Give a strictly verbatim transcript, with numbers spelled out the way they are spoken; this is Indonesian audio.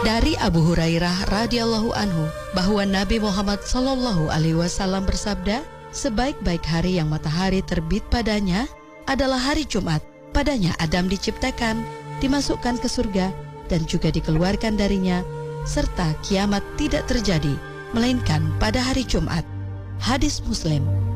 Dari Abu Hurairah radhiyallahu anhu bahwa Nabi Muhammad sallallahu alaihi wasallam bersabda, sebaik-baik hari yang matahari terbit padanya adalah hari Jumat. Padanya Adam diciptakan, dimasukkan ke surga, dan juga dikeluarkan darinya, serta kiamat tidak terjadi, melainkan pada hari Jumat. Hadis Muslim.